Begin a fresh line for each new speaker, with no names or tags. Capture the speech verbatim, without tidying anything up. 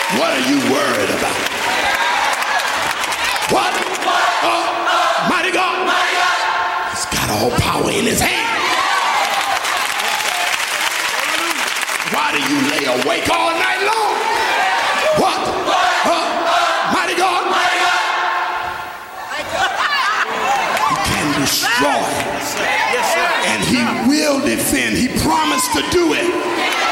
What are you worried about? What? Oh, mighty God. He's got all power in his hand. Why do you lay awake all night long? What? Huh? Mighty God. He can destroy. And he will defend. He promised to do it.